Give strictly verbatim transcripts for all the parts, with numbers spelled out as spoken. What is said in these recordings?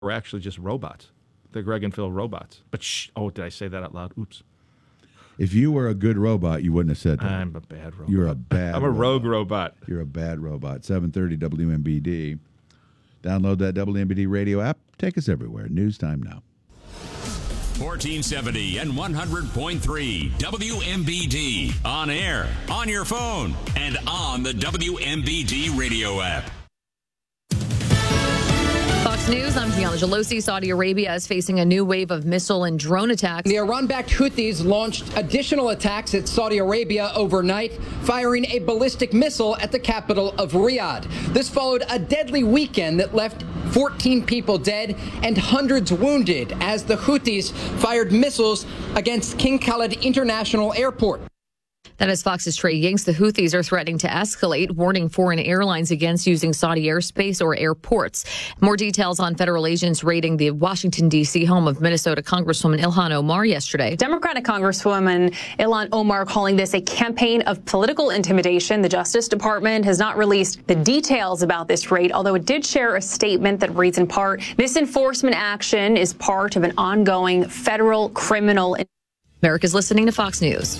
were actually just robots. The Greg and Phil robots. But shh, oh, did I say that out loud? Oops. If you were a good robot, you wouldn't have said that. I'm a bad robot. You're a bad I'm a robot. rogue robot. You're a bad robot. seven thirty W M B D. Download that W M B D radio app. Take us everywhere. News time now. fourteen seventy and one hundred point three W M B D. On air, on your phone, and on the W M B D radio app. Fox News, I'm Gianna Gelosi. Saudi Arabia is facing a new wave of missile and drone attacks. The Iran-backed Houthis launched additional attacks at Saudi Arabia overnight, firing a ballistic missile at the capital of Riyadh. This followed a deadly weekend that left fourteen people dead and hundreds wounded as the Houthis fired missiles against King Khalid International Airport. That is Fox's Trey Yingst. The Houthis are threatening to escalate, warning foreign airlines against using Saudi airspace or airports. More details on federal agents raiding the Washington, D C home of Minnesota Congresswoman Ilhan Omar yesterday. Democratic Congresswoman Ilhan Omar calling this a campaign of political intimidation. The Justice Department has not released the details about this raid, although it did share a statement that reads in part, this enforcement action is part of an ongoing federal criminal. America's listening to Fox News.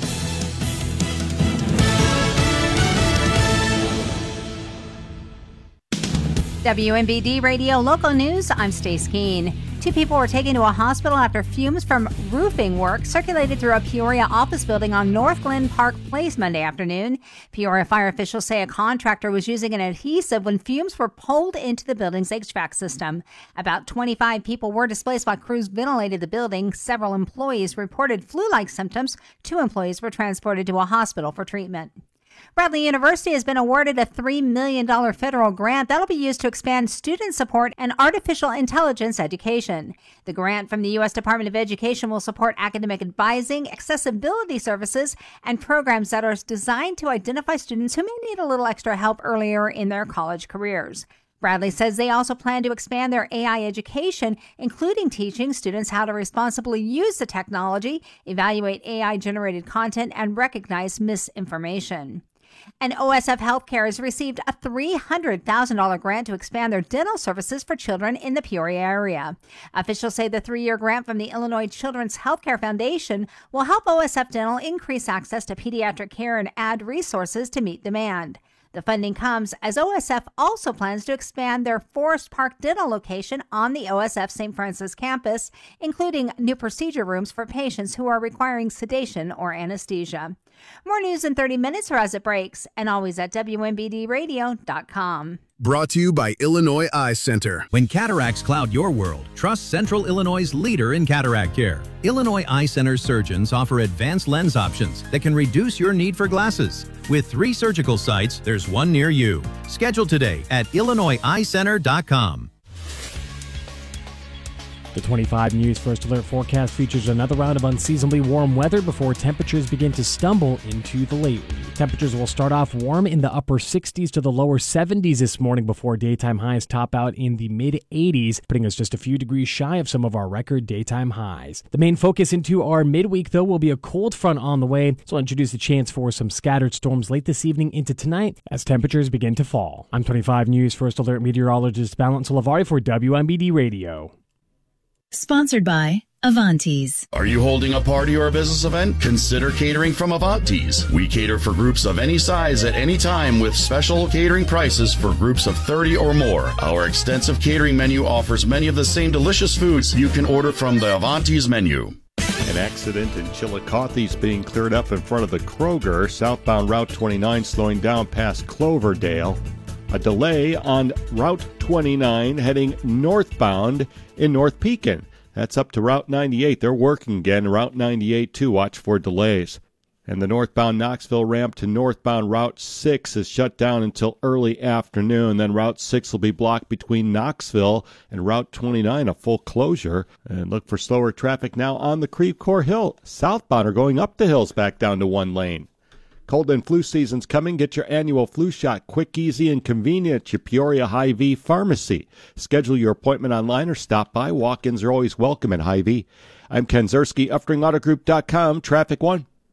W M B D Radio Local News, I'm Stace Keene. Two people were taken to a hospital after fumes from roofing work circulated through a Peoria office building on North Glen Park Place Monday afternoon. Peoria fire officials say a contractor was using an adhesive when fumes were pulled into the building's H V A C system. About twenty-five people were displaced while crews ventilated the building. Several employees reported flu-like symptoms. Two employees were transported to a hospital for treatment. Bradley University has been awarded a three million dollars federal grant that'll be used to expand student support and artificial intelligence education. The grant from the U S Department of Education will support academic advising, accessibility services, and programs that are designed to identify students who may need a little extra help earlier in their college careers. Bradley says they also plan to expand their A I education, including teaching students how to responsibly use the technology, evaluate A I-generated content, and recognize misinformation. And O S F Healthcare has received a three hundred thousand dollars grant to expand their dental services for children in the Peoria area. Officials say the three-year grant from the Illinois Children's Healthcare Foundation will help O S F Dental increase access to pediatric care and add resources to meet demand. The funding comes as O S F also plans to expand their Forest Park Dental location on the O S F Saint Francis campus, including new procedure rooms for patients who are requiring sedation or anesthesia. More news in thirty minutes or as it breaks, and always at W M B D radio dot com. Brought to you by Illinois Eye Center. When cataracts cloud your world, trust Central Illinois' leader in cataract care. Illinois Eye Center surgeons offer advanced lens options that can reduce your need for glasses. With three surgical sites, there's one near you. Schedule today at illinois eye center dot com. The twenty-five News First Alert forecast features another round of unseasonably warm weather before temperatures begin to stumble into the late week. Temperatures will start off warm in the upper sixties to the lower seventies this morning before daytime highs top out in the mid-eighties, putting us just a few degrees shy of some of our record daytime highs. The main focus into our midweek, though, will be a cold front on the way, so I'll introduce the chance for some scattered storms late this evening into tonight as temperatures begin to fall. I'm twenty-five News First Alert meteorologist Balance Olavari for W M B D Radio. Sponsored by Avantes. Are you holding a party or a business event? Consider catering from Avantes. We cater for groups of any size at any time with special catering prices for groups of thirty or more. Our extensive catering menu offers many of the same delicious foods you can order from the Avantes menu. An accident in Chillicothe is being cleared up in front of the Kroger. Southbound Route twenty-nine slowing down past Cloverdale. A delay on Route twenty-nine heading northbound in North Pekin. That's up to Route ninety-eight. They're working again. Route ninety-eight, too. Watch for delays. And the northbound Knoxville ramp to northbound Route six is shut down until early afternoon. Then Route six will be blocked between Knoxville and Route twenty-nine, a full closure. And look for slower traffic now on the Creve Coeur Hill. Southbound are going up the hills back down to one lane. Cold and flu season's coming. Get your annual flu shot quick, easy, and convenient at your Peoria Hy-Vee Pharmacy. Schedule your appointment online or stop by. Walk-ins are always welcome at Hy-Vee. I'm Ken Zerski, Uftring Auto Group dot com. Traffic one.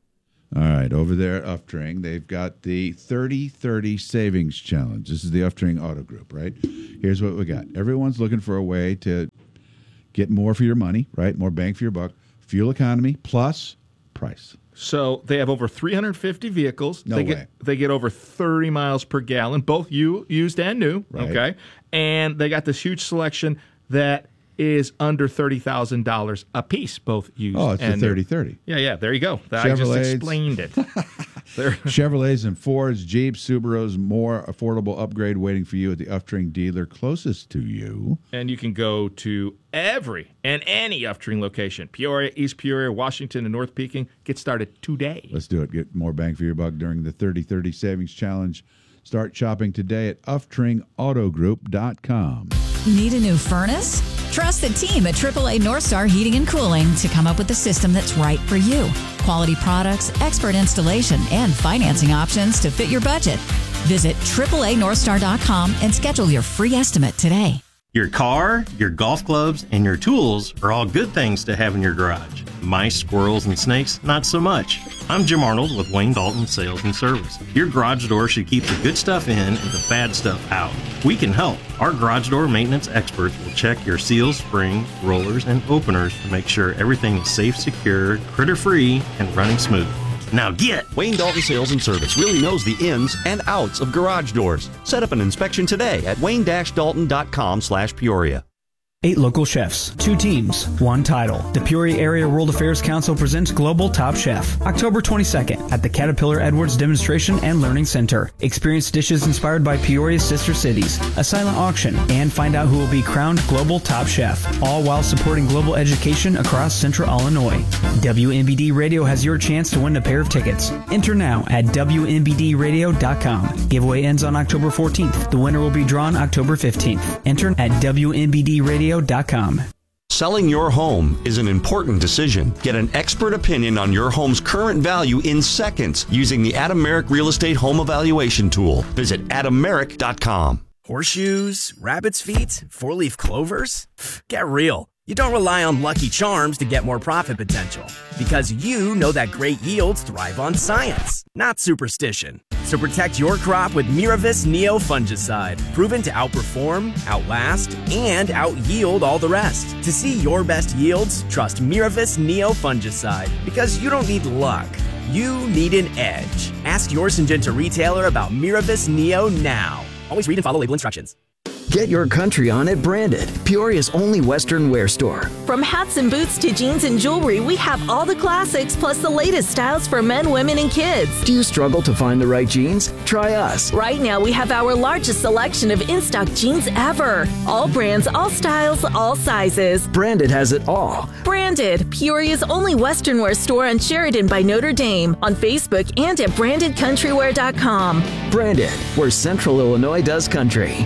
All right, over there at Uftring, they've got the thirty thirty Savings Challenge. This is the Uftring Auto Group, right? Here's what we got. Everyone's looking for a way to get more for your money, right? More bang for your buck. Fuel economy plus price. So they have over three hundred fifty vehicles. No they way. Get, they get over thirty miles per gallon, both u- used and new. Right. Okay, and they got this huge selection that is under thirty thousand dollars a piece, both used Oh, it's and the thirty new. thirty. Yeah, yeah, there you go. I just Chevrolets. explained it. There. Chevrolets and Fords, Jeeps, Subarus, more affordable upgrade waiting for you at the Uftring dealer closest to you. And you can go to every and any Uftring location, Peoria, East Peoria, Washington, and North Peking. Get started today. Let's do it. Get more bang for your buck during the thirty thirty Savings Challenge. Start shopping today at uftring auto group dot com. Need a new furnace? Trust the team at triple A North Star Heating and Cooling to come up with a system that's right for you. Quality products, expert installation, and financing options to fit your budget. Visit triple A north star dot com and schedule your free estimate today. Your car, your golf clubs, and your tools are all good things to have in your garage. Mice, squirrels, and snakes, not so much. I'm Jim Arnold with Wayne Dalton Sales and Service. Your garage door should keep the good stuff in and the bad stuff out. We can help. Our garage door maintenance experts will check your seals, springs, rollers, and openers to make sure everything is safe, secure, critter-free, and running smooth. Now get! Wayne Dalton Sales and Service really knows the ins and outs of garage doors. Set up an inspection today at wayne dash dalton dot com slash Peoria. Eight local chefs, two teams, one title. The Peoria Area World Affairs Council presents Global Top Chef, October twenty-second at the Caterpillar Edwards Demonstration and Learning Center. Experience dishes inspired by Peoria's sister cities, a silent auction, and find out who will be crowned Global Top Chef, all while supporting global education across Central Illinois. W M B D Radio has your chance to win a pair of tickets. Enter now at w m b d radio dot com. Giveaway ends on October fourteenth. The winner will be drawn October fifteenth. Enter at w m b d radio dot com. Selling your home is an important decision. Get an expert opinion on your home's current value in seconds using the Adam Merrick Real Estate Home Evaluation Tool. Visit adam merrick dot com. Horseshoes, rabbit's feet, four-leaf clovers? Get real. You don't rely on Lucky Charms to get more profit potential because you know that great yields thrive on science, not superstition. So protect your crop with Miravis Neo Fungicide, proven to outperform, outlast, and out-yield all the rest. To see your best yields, trust Miravis Neo Fungicide because you don't need luck. You need an edge. Ask your Syngenta retailer about Miravis Neo now. Always read and follow label instructions. Get your country on at Branded, Peoria's only Western wear store. From hats and boots to jeans and jewelry, we have all the classics plus the latest styles for men, women, and kids. Do you struggle to find the right jeans? Try us. Right now, we have our largest selection of in-stock jeans ever. All brands, all styles, all sizes. Branded has it all. Branded, Peoria's only Western wear store on Sheridan by Notre Dame, on Facebook and at branded country wear dot com. Branded, where Central Illinois does country.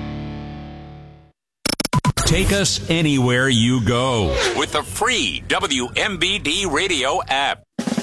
Take us anywhere you go with the free W M B D radio app.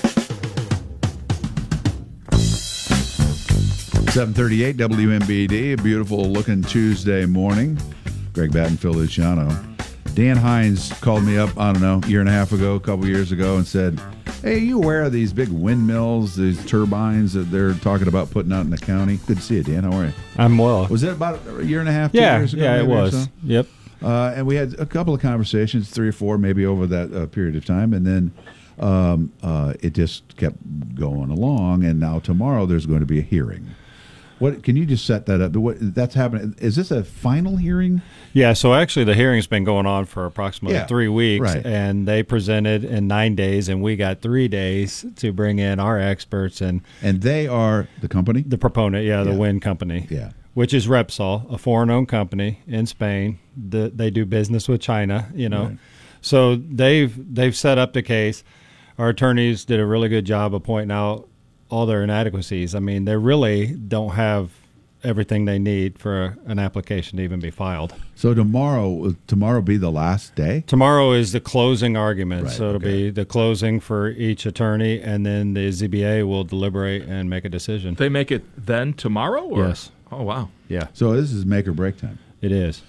seven thirty-eight W M B D, a beautiful looking Tuesday morning. Greg Batten, Phil Luciano. Dan Hines called me up, I don't know, a year and a half ago, a couple years ago, and said, hey, are you aware of these big windmills, these turbines that they're talking about putting out in the county? Good to see you, Dan. How are you? I'm well. Was it about a year and a half, two yeah, years ago? Yeah, it maybe, or was. so? Yep. Uh, and we had a couple of conversations, three or four, maybe over that uh, period of time, and then um, uh, it just kept going along. And now tomorrow there's going to be a hearing. What can you just set that up? What, that's happening. Is this a final hearing? Yeah. So actually, the hearing's been going on for approximately Yeah, three weeks, right. and they presented in nine days, and we got three days to bring in our experts, and and they are the company, the proponent, yeah, the Yeah. wind company, yeah. which is Repsol, a foreign-owned company in Spain. The, they do business with China, you know. Right. So they've they've set up the case. Our attorneys did a really good job of pointing out all their inadequacies. I mean, they really don't have everything they need for an application to even be filed. So tomorrow, will tomorrow be the last day? Tomorrow is the closing argument. Right, so it'll okay. be the closing for each attorney, and then the Z B A will deliberate and make a decision. They make it then tomorrow? Or? Yes. Oh, wow. Yeah. So this is make or break time. It is.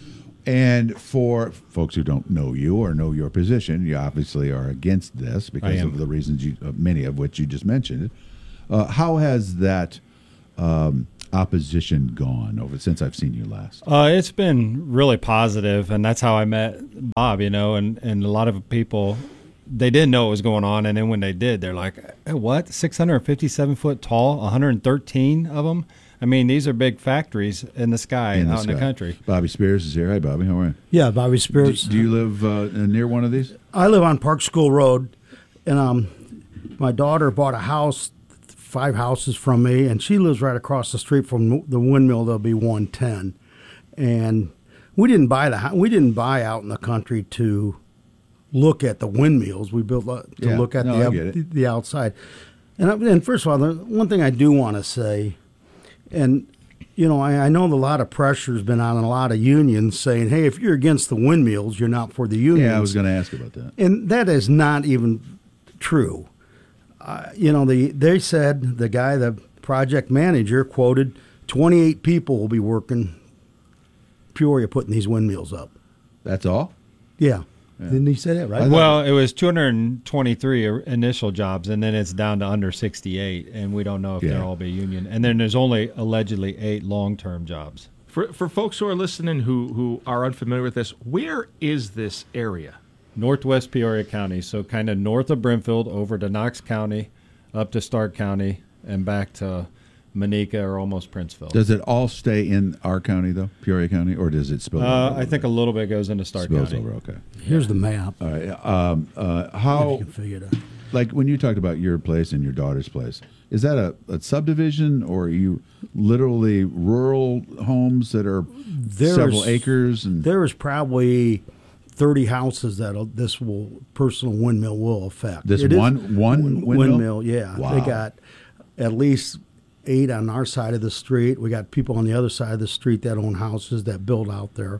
And for folks who don't know you or know your position, you obviously are against this because of the reasons you, uh, many of which you just mentioned. Uh, how has that um, opposition gone over since I've seen you last? Uh, it's been really positive, and that's how I met Bob. You know, and and a lot of people, they didn't know what was going on, and then when they did, they're like, hey, "What? six hundred fifty-seven foot tall, one hundred thirteen of them." I mean, these are big factories in the sky in out the in sky. the country. Bobby Spears is here. Hi, Bobby. How are you? Yeah, Bobby Spears. Do, do you live uh, near one of these? I live on Park School Road, and um, my daughter bought a house, five houses from me, and she lives right across the street from the windmill. There'll be one ten, and we didn't buy the we didn't buy out in the country to look at the windmills. We built to Yeah. look at No, I get the it. the outside. And I, and first of all, the one thing I do want to say, and you know, I, I know a lot of pressure's been on a lot of unions saying, hey, if you're against the windmills, you're not for the unions. Yeah, I was going to ask about that. And that is not even true. Uh, you know, the they said, the guy, the project manager, quoted, twenty-eight people will be working Peoria putting these windmills up. That's all? Yeah. Didn't he say that, right? Well, it was two hundred twenty-three initial jobs, and then it's down to under sixty-eight, and we don't know if Yeah. they'll all be union. And then there's only allegedly eight long-term jobs. For for folks who are listening who who are unfamiliar with this, where is this area? Northwest Peoria County, so kind of north of Brimfield, over to Knox County, up to Stark County, and back to Manica or almost Princeville. Does it all stay in our county, though, Peoria County, or does it spill Uh, over? I think a little bit goes into Stark Spills County. over, okay. Here's the map. All right. Um, uh, how, If you can figure it out. like when you talked about your place and your daughter's place, is that a, a subdivision, or are you literally rural homes that are There's- several acres? And There is probably thirty houses that this will personal windmill will affect. This It is- one- one windmill? yeah. Wow. They got at least eight on our side of the street. We got people on the other side of the street that own houses that build out there.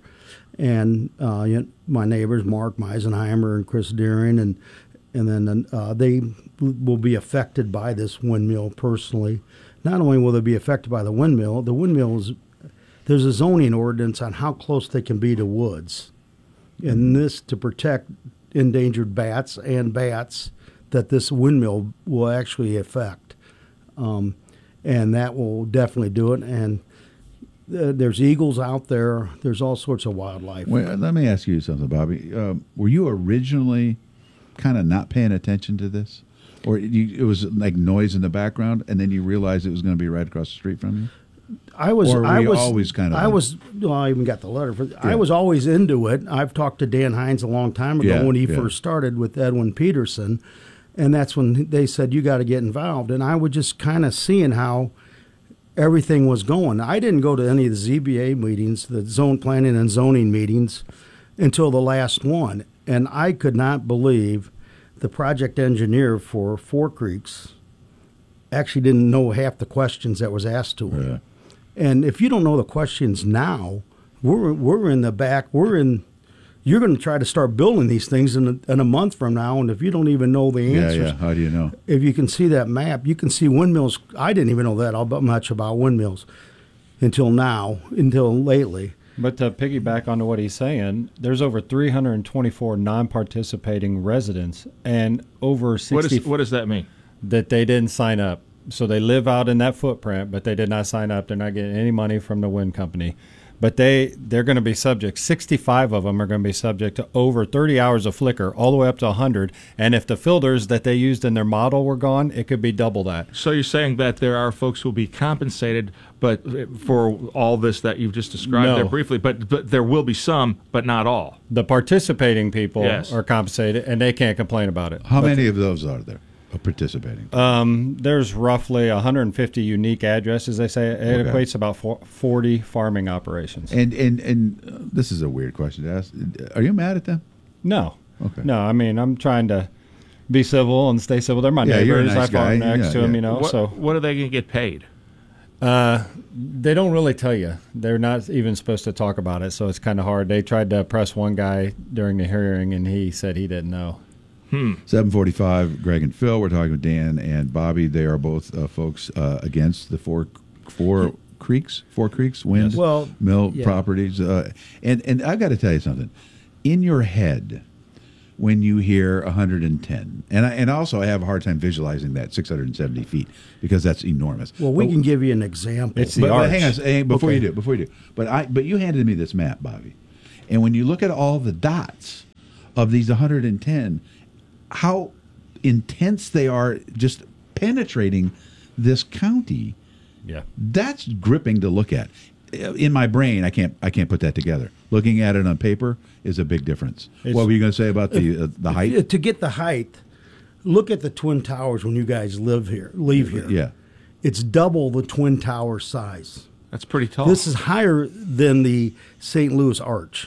And uh, you know, my neighbors, Mark Meisenheimer and Chris Deering, and and then uh, they will be affected by this windmill personally. Not only will they be affected by the windmill, the windmills, there's a zoning ordinance on how close they can be to woods. And this to protect endangered bats and bats that this windmill will actually affect. Um, and that will definitely do it. And uh, there's eagles out there. There's all sorts of wildlife. Wait, let me ask you something, Bobby. Um, were you originally kind of not paying attention to this? Or you, it was like noise in the background, and then you realized it was going to be right across the street from you? I was, Or were I you was always kind of. I was, well, I even got the letter. For, I Yeah. was always into it. I've talked to Dan Hines a long time ago Yeah, when he yeah. first started with Edwin Peterson. And that's when they said, you got to get involved. And I was just kind of seeing how everything was going. I didn't go to any of the Z B A meetings, the zone planning and zoning meetings, until the last one. And I could not believe the project engineer for Four Creeks actually didn't know half the questions that was asked to him. And if you don't know the questions now, we're we're in the back. We're in. You're going to try to start building these things in a, in a month from now, and if you don't even know the Yeah, answers, yeah. How do you know? if you can see that map, you can see windmills. I didn't even know that all but much about windmills until now, until lately. But to piggyback onto what he's saying, there's over three hundred twenty-four non-participating residents and over sixty. What, is, what does that mean? That they didn't sign up. So they live out in that footprint, but they did not sign up. They're not getting any money from the wind company. But they, they're going to be subject, sixty-five of them are going to be subject to over thirty hours of flicker, all the way up to one hundred. And if the filters that they used in their model were gone, it could be double that. So you're saying that there are folks who will be compensated, but for all this that you've just described No. there briefly, but but there will be some, but not all. The participating people Yes. are compensated, and they can't complain about it. How But many of those are there uh, participating? Um, there's roughly one hundred fifty unique addresses. They say it Okay. equates to about four, forty farming operations. And and and uh, this is a weird question to ask. Are you mad at them? No, Okay. no. I mean, I'm trying to be civil and stay civil. They're my Yeah, you're a neighbors. nice I farm guy. next Yeah, to them, yeah. you know. What, so what are they going to get paid? uh, they don't really tell you. They're not even supposed to talk about it, so it's kind of hard. They tried to press one guy during the hearing, and he said he didn't know. Hmm. seven forty-five, Greg and Phil. We're talking with Dan and Bobby. They are both uh, folks uh, against the Four, four Creeks, Four Creeks Wind Yes. Well, Mill yeah. Properties. Uh, and, and I've got to tell you something. In your head, when you hear one hundred ten, and I, and also I have a hard time visualizing that six hundred seventy feet because that's enormous. Well, we but, can give you an example. It's but, but hang on, hang, before Okay. you do, before you do. But I, but you handed me this map, Bobby, and when you look at all the dots of these one hundred ten, how intense they are, just penetrating this county. Yeah, that's gripping to look at. In my brain, I can't, I can't put that together. Looking at it on paper is a big difference. It's- what were you going to say about the uh, the height? If- to get the height, look at the Twin Towers when you guys live here, leave here. Yeah. It's double the Twin Tower size. That's pretty tall. This is higher than the Saint Louis Arch.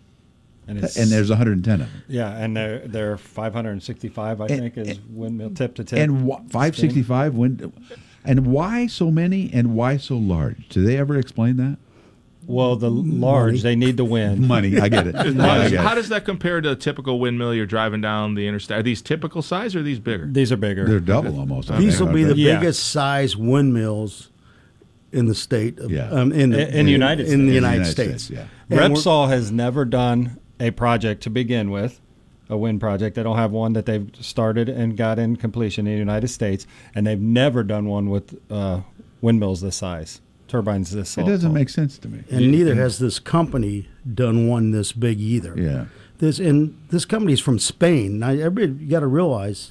And, it's, and there's one hundred ten of them. Yeah, and they're, they're five hundred sixty-five, I And- think, is windmill tip to tip. And wh- five sixty-five wind. And why so many and why so large? Do they ever explain that? Well, the large, Money. they need the wind. Money, I get it. How, Yeah, I does, get how it. does that compare to a typical windmill you're driving down the interstate? Are these typical size or are these bigger? These are bigger. They're double almost. I These think. will be the Yeah. biggest size windmills in the state. Of, Yeah. um, in, the, In the United in States. the In United, the United States. States, yeah. And we're- Repsol has never done a project to begin with, a wind project. They don't have one that they've started and got in completion in the United States, and they've never done one with uh, windmills this size, turbines this It tall. doesn't make sense to me. And neither has this company done one this big either. Yeah. This and this company's from Spain. Now, everybody, you got to realize,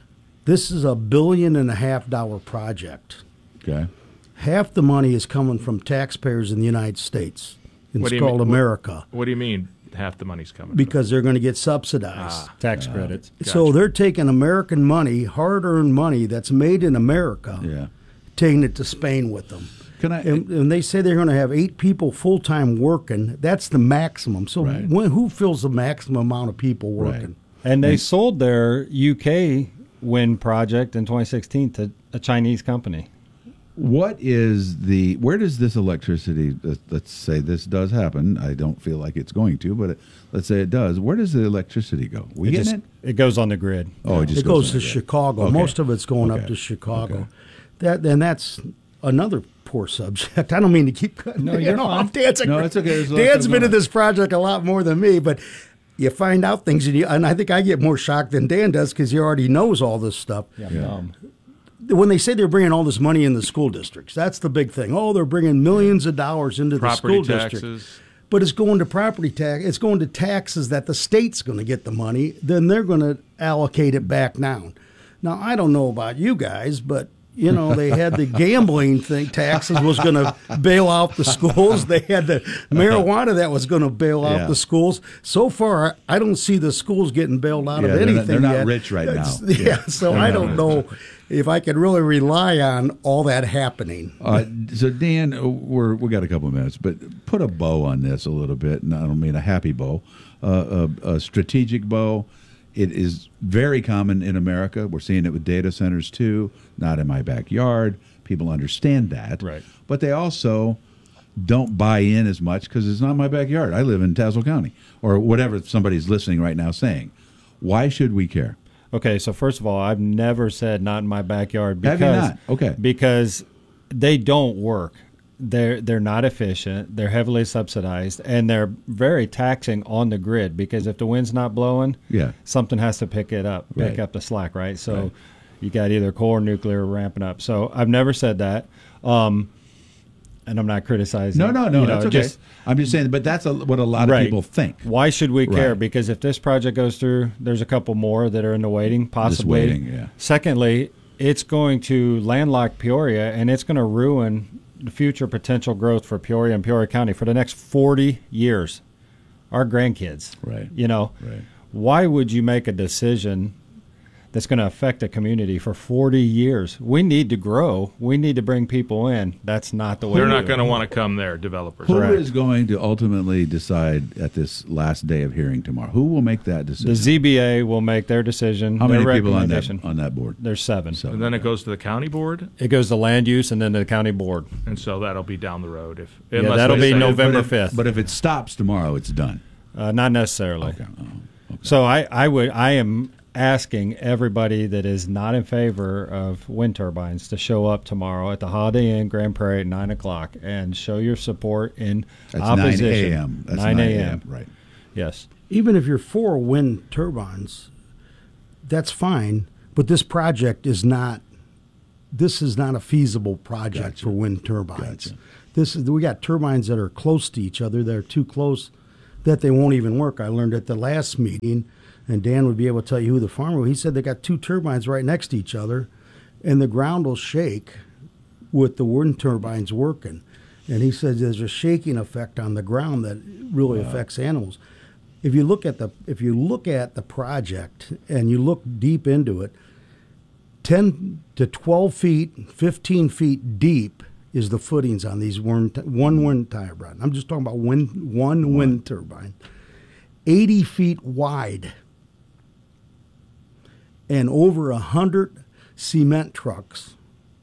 this is a billion and a half dollar project. Okay. Half the money is coming from taxpayers in the United States. It's What do you called mean- America What, what do you mean half the money's coming? because they're going to get subsidized. Ah, Tax credits. So they're taking American money, hard-earned money that's made in America, Yeah. taking it to Spain with them. Can I? And, and they say they're going to have eight people full-time working. That's the maximum. So Right. when, who fills the maximum amount of people working? And they sold their U K wind project in twenty sixteen to a Chinese company. What is the? Where does this electricity? uh, Let's say this does happen. I don't feel like it's going to, but it, let's say it does. Where does the electricity go? We it, getting just, it? it goes on the grid. Oh, it just It goes, on to the grid. Chicago. Okay. Most of it's going Okay. up to Chicago. Okay. That and that's another poor subject. I don't mean to keep cutting No, Dan you're off. fine. Dan's, a No, great- it's okay. There's a lot Dan's going been on. in this project a lot more than me, but you find out things, and, you, and I think I get more shocked than Dan does because he already knows all this stuff. Yeah, Yeah. um, When they say they're bringing all this money in the school districts, that's the big thing. Oh, they're bringing millions of dollars into Property the school taxes. district. But it's going to property tax. It's going to taxes that the state's going to get the money. Then they're going to allocate it back down. Now, I don't know about you guys, but you know they had the gambling thing. Taxes was going to bail out the schools. They had the marijuana that was going to bail out Yeah. the schools. So far, I don't see the schools getting bailed out Yeah, of they're not- anything they're not yet. rich right now. It's- Yeah. Yeah, so They're I not don't rich. know if I could really rely on all that happening. Uh, so Dan, uh, we're we got a couple of minutes, but put a bow on this a little bit, and I don't mean a happy bow, uh, a, a strategic bow. It is very common in America. We're seeing it with data centers too. Not in my backyard. People understand that, Right. But they also don't buy in as much because it's not my backyard. I live in Tazewell County, or whatever somebody's listening right now saying. Why should we care? Okay, so first of all, I've never said not in my backyard because Have you not? Okay. because they don't work. They're they're not efficient. They're heavily subsidized, and they're very taxing on the grid because if the wind's not blowing, Yeah. something has to pick it up, pick Right. up the slack, right? So Right. you got either coal or nuclear ramping up. So I've never said that, um, and I'm not criticizing. No, no, no. you know, That's okay. just- I'm just saying, but that's a, what a lot of Right. people think. Why should we care? Right. Because if this project goes through, there's a couple more that are in the waiting, possibly. waiting, yeah. Secondly, it's going to landlock Peoria, and it's going to ruin the future potential growth for Peoria and Peoria County for the next forty years. Our grandkids. Right. You know, Right. why would you make a decision that's going to affect a community for forty years? We need to grow. We need to bring people in. That's not the way They're to not do going to it. want to come there, developers. Who Correct. is going to ultimately decide at this last day of hearing tomorrow? Who will make that decision? The Z B A will make their decision. How their many people on that recommendation. on that board? There's seven. So, And then it goes to the county board, It goes to land use and then to the county board. and so that'll be down the road. If Yeah, unless that'll they be say- November but if, fifth. But if it stops tomorrow, it's done. Uh, not necessarily. Okay. Oh, okay. So I, I would I am asking everybody that is not in favor of wind turbines to show up tomorrow at the Holiday Inn Grand Prairie at nine o'clock and show your support in That's opposition. nine a.m. That's nine nine a.m. Right. Yes. Even if you're for wind turbines, that's fine. But this project is not. This is not a feasible project Gotcha. for wind turbines. Gotcha. This is we got turbines that are close to each other. They're too close that they won't even work. I learned at the last meeting, and Dan would be able to tell you who the farmer was. He said they got two turbines right next to each other, and the ground will shake with the wind turbines working. And he said there's a shaking effect on the ground that really Wow. affects animals. If you look at the if you look at the project and you look deep into it, ten to twelve feet, fifteen feet deep is the footings on these wind, one wind turbine. I'm just talking about wind, one wind turbine. eighty feet wide and over a hundred cement trucks.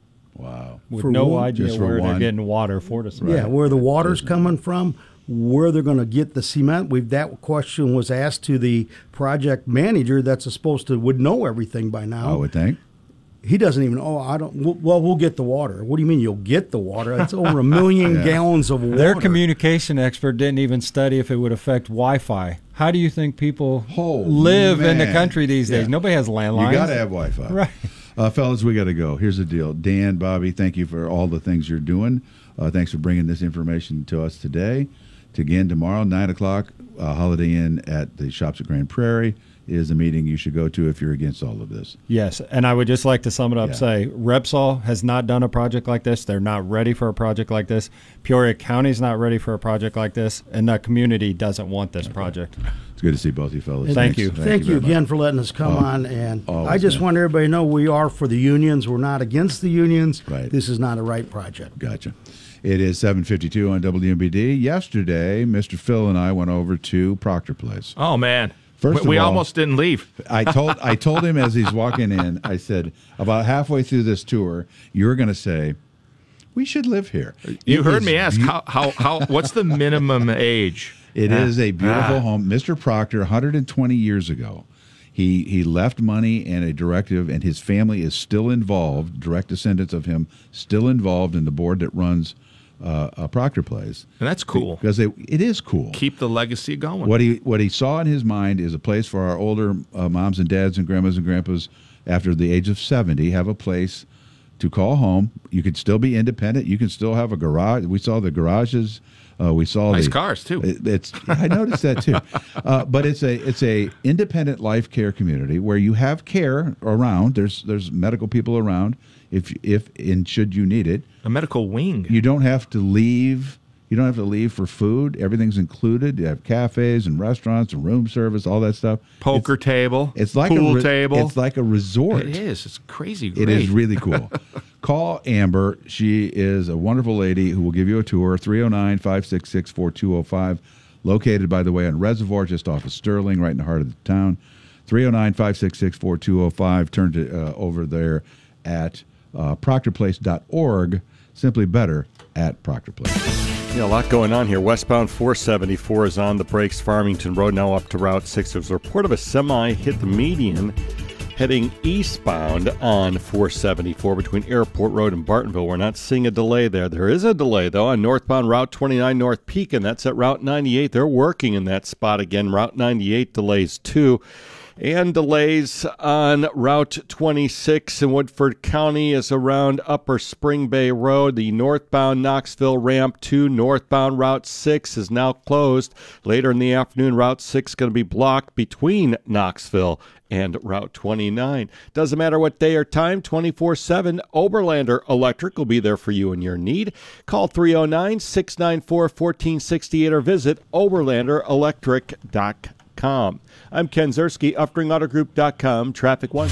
Wow. With For no one- idea Just for where they're one. getting water for this. Yeah, where the water's coming from, where they're going to get the cement. We've that question was asked to the project manager that's supposed to would know everything by now. I would think. He doesn't even. Oh, I don't. Well, we'll get the water. What do you mean you'll get the water? It's over a million Yeah. gallons of water. Their communication expert didn't even study if it would affect Wi-Fi. How do you think people live in the man. country these days? Yeah. Nobody has landlines. You got to have Wi-Fi. Right. Uh, fellas, we got to go. Here's the deal. Dan, Bobby, thank you for all the things you're doing. Uh, thanks for bringing this information to us today. To again, tomorrow, nine o'clock, uh, Holiday Inn at the Shops at Grand Prairie is a meeting you should go to if you're against all of this. Yes, and I would just like to sum it up, Yeah. say Repsol has not done a project like this. They're not ready for a project like this. Peoria County's not ready for a project like this, and the community doesn't want this project. It's good to see both you fellas. And Thank Thanks. you. Thank, you, very much. again for letting us come Oh, on. And always, I just man. want everybody to know we are for the unions. We're not against the unions. Right. This is not a right project. Gotcha. It is seven fifty-two on W M B D. Yesterday, Mister Phil and I went over to Proctor Place. Oh, man. First we we of all, almost didn't leave. I told I told him as he's walking in, I said, about halfway through this tour, you're going to say, we should live here. You It heard is me ask, beau- how, how, how, what's the minimum age? It Ah. is a beautiful Ah. home. Mister Proctor, one hundred twenty years ago, he he left money and a directive, and his family is still involved, direct descendants of him, still involved in the board that runs uh, a Proctor Place. And that's cool. Because they, it is cool. Keep the legacy going. What he what he saw in his mind is a place for our older uh, moms and dads and grandmas and grandpas after the age of seventy have a place to call home. You could still be independent. You can still have a garage. We saw the garages. Uh, we saw Nice the, cars, too. It, it's I noticed that too. Uh, but it's a it's a independent life care community where you have care around. There's there's medical people around if if and should you need it. A medical wing. You don't have to leave. You don't have to leave for food. Everything's included. You have cafes and restaurants and room service, all that stuff. Poker it's, table. It's like pool a re- table. It's like a resort. It is. It's crazy It great. is really cool. Call Amber. She is a wonderful lady who will give you a tour. three oh nine, five six six, four two oh five. Located, by the way, on Reservoir, just off of Sterling, right in the heart of the town. three oh nine, five six six, four two oh five. Turn to uh, over there at uh, proctor place dot org. Simply better at Proctor Place. Yeah, a lot going on here. Westbound four seventy-four is on the brakes. Farmington Road now up to Route six. There's a report of a semi hit the median heading eastbound on four seventy-four between Airport Road and Bartonville. We're not seeing a delay there. There is a delay, though, on northbound Route twenty-nine North Pekin. That's at Route ninety-eight. They're working in that spot again. Route ninety-eight delays, too. And delays on Route twenty-six in Woodford County is around Upper Spring Bay Road. The northbound Knoxville ramp to northbound Route six is now closed. Later in the afternoon, Route six is going to be blocked between Knoxville and Route twenty-nine. Doesn't matter what day or time, twenty-four seven, Oberlander Electric will be there for you in your need. Call three oh nine, six nine four, one four six eight or visit oberlander electric dot com. I'm Ken Zerski, upring auto group dot com, Traffic One.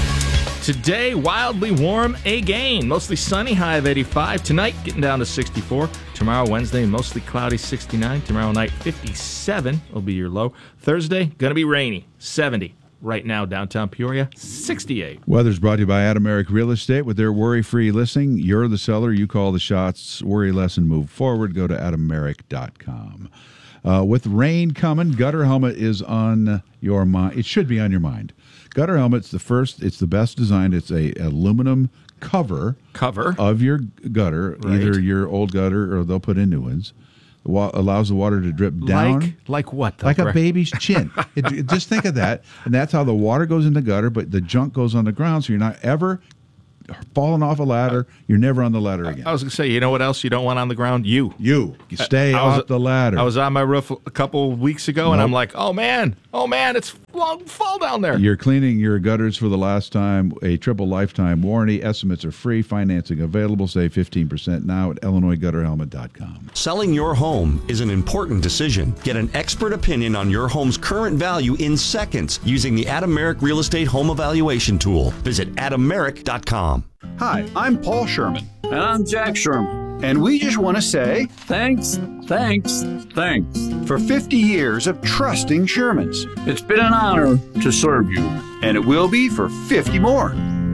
Today, wildly warm again. Mostly sunny, high of eighty-five. Tonight, getting down to sixty-four. Tomorrow, Wednesday, mostly cloudy, sixty-nine. Tomorrow night, fifty-seven will be your low. Thursday, going to be rainy, seventy. Right now, downtown Peoria, sixty-eight. Weather's brought to you by Adam Merrick Real Estate. With their worry-free listing, you're the seller. You call the shots. Worry less and move forward. Go to adam merrick dot com. Uh, with rain coming, gutter helmet is on your mind. It should be on your mind. Gutter helmet's the first. It's the best designed. It's a aluminum cover cover of your gutter, Right. either your old gutter or they'll put in new ones. It wa- allows the water to drip down. Like, like what? though, Like a Greg? baby's chin. it, it- just think of that. And that's how the water goes in the gutter, but the junk goes on the ground, so you're not ever falling off a ladder. You're never on the ladder again. I was going to say, you know what else you don't want on the ground? You. You. You stay I was- off the ladder. I was on my roof a couple weeks ago, and Nope. I'm like, oh, man. Oh, man, it's long fall down there. You're cleaning your gutters for the last time. A triple lifetime warranty. Estimates are free. Financing available. Save fifteen percent now at illinois gutter helmet dot com. Selling your home is an important decision. Get an expert opinion on your home's current value in seconds using the Adam Merrick Real Estate Home Evaluation Tool. Visit adam merrick dot com. Hi, I'm Paul Sherman. And I'm Jack Sherman. And we just want to say thanks, thanks, thanks for fifty years of trusting Shermans. It's been an honor to serve you, and it will be for fifty more.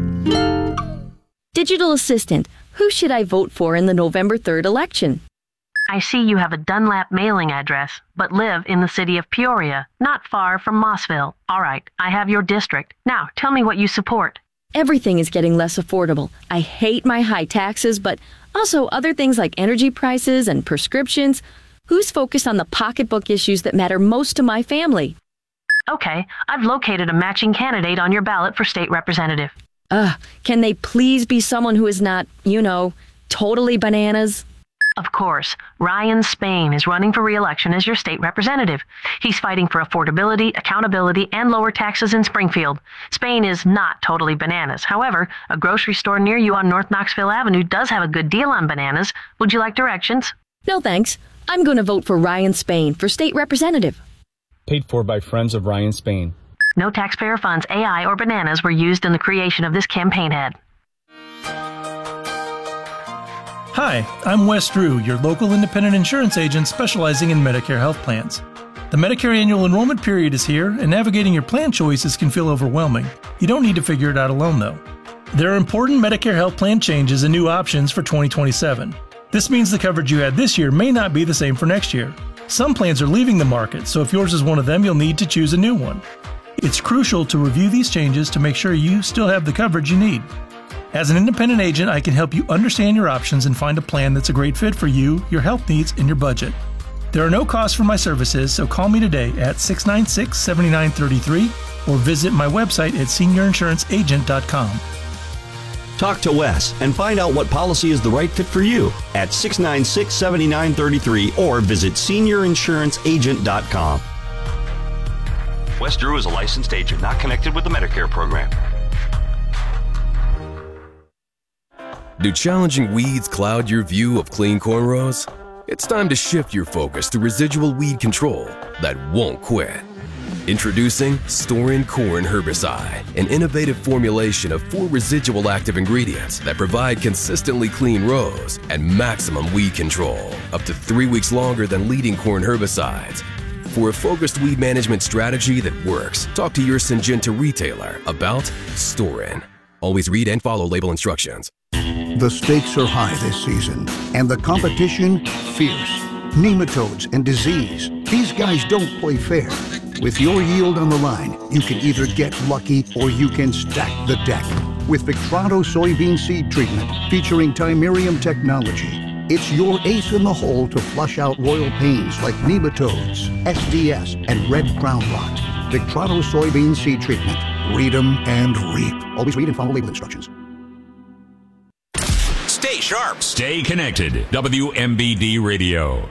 Digital Assistant, who should I vote for in the November third election? I see you have a Dunlap mailing address, but live in the city of Peoria, not far from Mossville. All right, I have your district. Now, tell me what you support. Everything is getting less affordable. I hate my high taxes, but also other things like energy prices and prescriptions. Who's focused on the pocketbook issues that matter most to my family? Okay, I've located a matching candidate on your ballot for state representative. Ugh, can they please be someone who is not, you know, totally bananas? Of course, Ryan Spain is running for re-election as your state representative. He's fighting for affordability, accountability, and lower taxes in Springfield. Spain is not totally bananas. However, a grocery store near you on North Knoxville Avenue does have a good deal on bananas. Would you like directions? No thanks. I'm going to vote for Ryan Spain for state representative. Paid for by Friends of Ryan Spain. No taxpayer funds, A I, or bananas were used in the creation of this campaign ad. Hi, I'm Wes Drew, your local independent insurance agent specializing in Medicare health plans. The Medicare annual enrollment period is here, and navigating your plan choices can feel overwhelming. You don't need to figure it out alone, though. There are important Medicare health plan changes and new options for twenty twenty-seven. This means the coverage you had this year may not be the same for next year. Some plans are leaving the market, so if yours is one of them, you'll need to choose a new one. It's crucial to review these changes to make sure you still have the coverage you need. As an independent agent, I can help you understand your options and find a plan that's a great fit for you, your health needs, and your budget. There are no costs for my services, so call me today at six nine six, seven nine three three or visit my website at senior insurance agent dot com. Talk to Wes and find out what policy is the right fit for you at six nine six, seven nine three three or visit senior insurance agent dot com. Wes Drew is a licensed agent, not connected with the Medicare program. Do challenging weeds cloud your view of clean cornrows? It's time to shift your focus to residual weed control that won't quit. Introducing Storin Corn Herbicide, an innovative formulation of four residual active ingredients that provide consistently clean rows and maximum weed control, up to three weeks longer than leading corn herbicides. For a focused weed management strategy that works, talk to your Syngenta retailer about Storin. Always read and follow label instructions. The stakes are high this season, and the competition fierce. Nematodes and disease. These guys don't play fair. With your yield on the line, you can either get lucky or you can stack the deck. With Victrano soybean seed treatment featuring Timerium technology, it's your ace in the hole to flush out royal pains like nematodes, S D S, and red crown rot. Victrano soybean seed treatment. Read 'em and reap. Always read and follow label instructions. Stay sharp. Stay connected. W M B D Radio.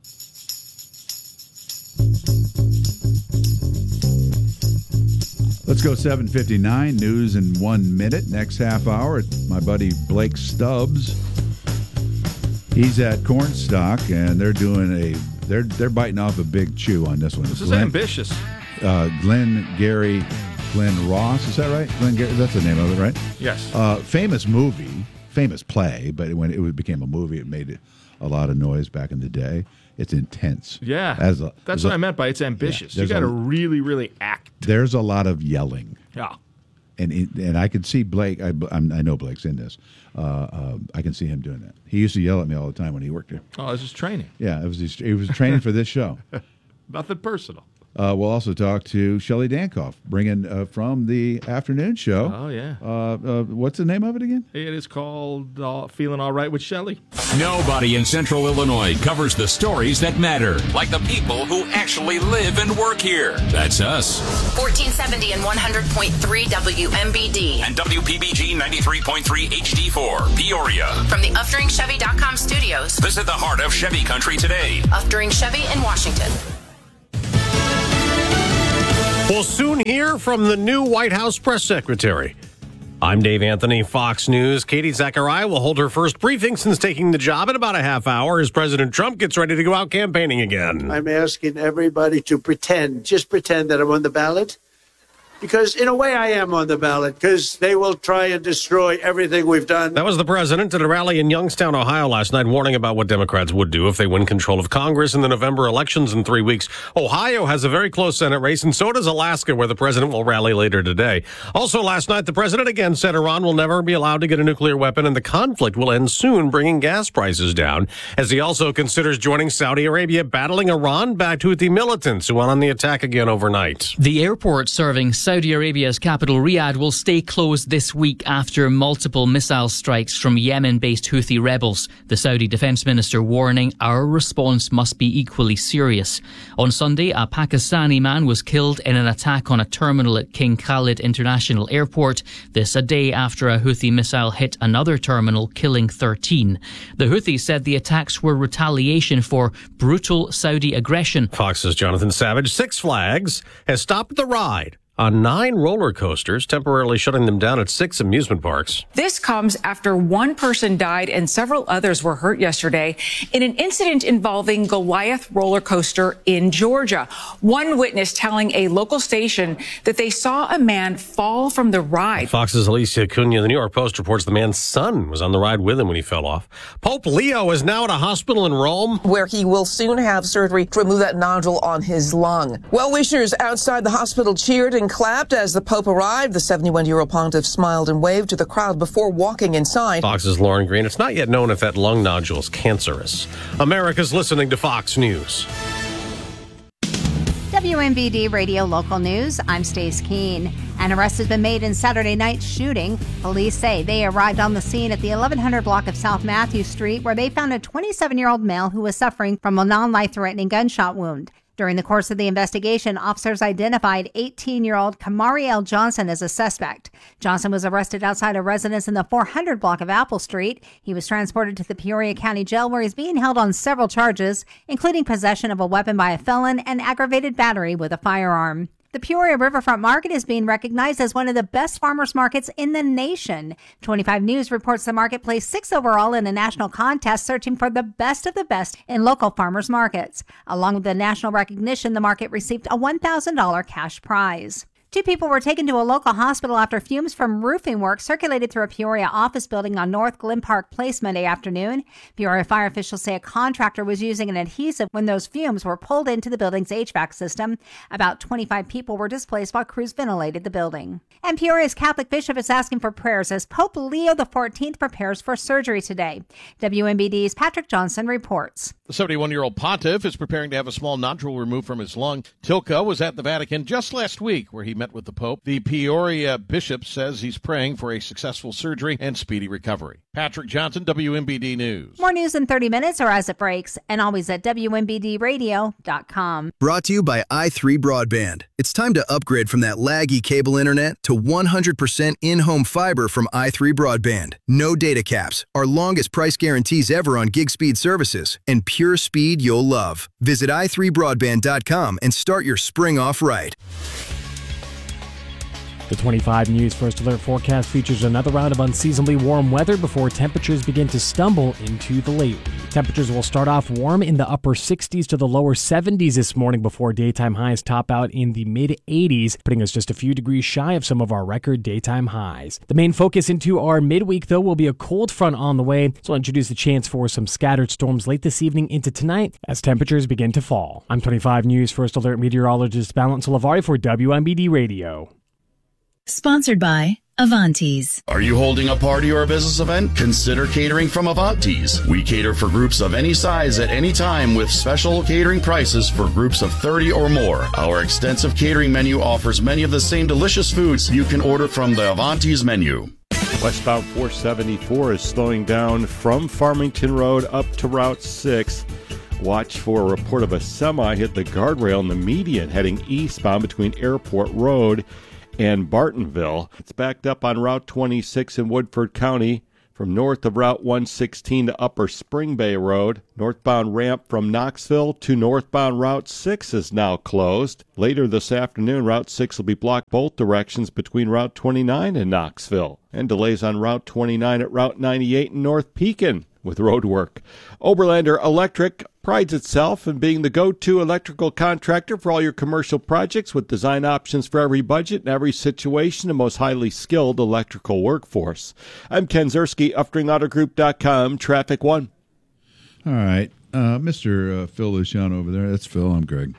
Let's go seven fifty-nine, news in one minute. Next half hour, my buddy Blake Stubbs. He's at Cornstalk, and they're doing a they're they're biting off a big chew on this one. This is Glenn, ambitious. Uh, Glenn Gary, Glenn Ross, is that right? Glenn Gary, that's the name of it, right? Yes. Uh, famous movie, famous play, but when it became a movie, it made a lot of noise back in the day. It's intense. Yeah. As a, That's as what a, I meant by it's ambitious. Yeah, you got to a- really, really act. There's a lot of yelling. Yeah. And it, and I could see Blake. I, I'm, I know Blake's in this. Uh, uh, I can see him doing that. He used to yell at me all the time when he worked here. Oh, this is training. Yeah, it was his, he was training for this show. Nothing personal. Uh, we'll also talk to Shelley Dankoff, bringing uh, from the afternoon show. Oh, yeah. Uh, uh, what's the name of it again? It is called uh, Feeling All Right with Shelley. Nobody in Central Illinois covers the stories that matter, like the people who actually live and work here. That's us. fourteen seventy and one hundred point three W M B D. And W P B G ninety-three point three H D four, Peoria. From the Uftering Chevy dot com studios. Visit the heart of Chevy country today. Uftering Chevy in Washington. We'll soon hear from the new White House press secretary. I'm Dave Anthony, Fox News. Katie Zachariah will hold her first briefing since taking the job in about a half hour as President Trump gets ready to go out campaigning again. I'm asking everybody to pretend, just pretend that I'm on the ballot. Because in a way I am on the ballot, because they will try and destroy everything we've done. That was the president at a rally in Youngstown, Ohio last night, warning about what Democrats would do if they win control of Congress in the November elections in three weeks. Ohio has a very close Senate race, and so does Alaska, where the president will rally later today. Also last night, the president again said Iran will never be allowed to get a nuclear weapon, and the conflict will end soon, bringing gas prices down, as he also considers joining Saudi Arabia, battling Iran-backed Houthi militants who went on the attack again overnight. The airport serving Saudi Arabia's capital Riyadh will stay closed this week after multiple missile strikes from Yemen-based Houthi rebels. The Saudi defense minister warning our response must be equally serious. On Sunday, a Pakistani man was killed in an attack on a terminal at King Khalid International Airport. This a day after a Houthi missile hit another terminal, killing thirteen. The Houthis said the attacks were retaliation for brutal Saudi aggression. Fox's Jonathan Savage. Six Flags has stopped the ride on nine roller coasters, temporarily shutting them down at six amusement parks. This comes after one person died and several others were hurt yesterday in an incident involving Goliath roller coaster in Georgia. One witness telling a local station that they saw a man fall from the ride. Fox's Alicia Cunha. The New York Post reports the man's son was on the ride with him when he fell off. Pope Leo is now at a hospital in Rome, where he will soon have surgery to remove that nodule on his lung. Well-wishers outside the hospital cheered and clapped as the Pope arrived. The seventy-one-year-old pontiff smiled and waved to the crowd before walking inside. Fox's Lauren Green. It's not yet known if that lung nodule is cancerous. America's listening to Fox News. W M B D Radio Local News. I'm Stace Keene. An arrest has been made in Saturday night's shooting. Police say they arrived on the scene at the eleven hundred block of South Matthew Street, where they found a twenty-seven-year-old male who was suffering from a non-life-threatening gunshot wound. During the course of the investigation, officers identified eighteen-year-old Kamariel Johnson as a suspect. Johnson was arrested outside a residence in the four hundred block of Apple Street. He was transported to the Peoria County Jail, where he's being held on several charges, including possession of a weapon by a felon and aggravated battery with a firearm. The Peoria Riverfront Market is being recognized as one of the best farmers markets in the nation. twenty-five News reports the market placed sixth overall in a national contest searching for the best of the best in local farmers markets. Along with the national recognition, the market received a one thousand dollars cash prize. Two people were taken to a local hospital after fumes from roofing work circulated through a Peoria office building on North Glen Park Place Monday afternoon. Peoria fire officials say a contractor was using an adhesive when those fumes were pulled into the building's H V A C system. About twenty-five people were displaced while crews ventilated the building. And Peoria's Catholic bishop is asking for prayers as Pope Leo the fourteenth prepares for surgery today. W M B D's Patrick Johnson reports. The seventy-one-year-old pontiff is preparing to have a small nodule removed from his lung. Tilka was at the Vatican just last week, where he met with the Pope. The Peoria bishop says he's praying for a successful surgery and speedy recovery. Patrick Johnson, W M B D News. More news in thirty minutes or as it breaks, and always at W M B D radio dot com. Brought to you by i three Broadband. It's time to upgrade from that laggy cable internet to one hundred percent in-home fiber from i three Broadband. No data caps, our longest price guarantees ever on gig speed services, and pure speed you'll love. Visit i three broadband dot com and start your spring off right. The twenty-five News First Alert forecast features another round of unseasonably warm weather before temperatures begin to stumble into the late week. Temperatures will start off warm in the upper sixties to the lower seventies this morning before daytime highs top out in the mid eighties, putting us just a few degrees shy of some of our record daytime highs. The main focus into our midweek, though, will be a cold front on the way, so I'll introduce the chance for some scattered storms late this evening into tonight as temperatures begin to fall. I'm twenty-five News First Alert meteorologist Balance Lavari for W M B D Radio. Sponsored by Avanti's. Are you holding a party or a business event? Consider catering from Avanti's. We cater for groups of any size at any time with special catering prices for groups of thirty or more. Our extensive catering menu offers many of the same delicious foods you can order from the Avanti's menu. Westbound four seventy-four is slowing down from Farmington Road up to Route six. Watch for a report of a semi hit the guardrail in the median heading eastbound between Airport Road and Bartonville. It's backed up on Route twenty-six in Woodford County from north of Route one sixteen to Upper Spring Bay Road. Northbound ramp from Knoxville to northbound Route six is now closed. Later this afternoon, Route six will be blocked both directions between Route twenty-nine and Knoxville. And delays on Route twenty-nine at Route ninety-eight in North Pekin with road work. Oberlander Electric prides itself in being the go-to electrical contractor for all your commercial projects with design options for every budget and every situation and most highly skilled electrical workforce. I'm Ken Zerski, Uftring Auto Group dot com, Traffic One. All right. Uh, Mister Uh, Phil Luciano over there. That's Phil. I'm Greg.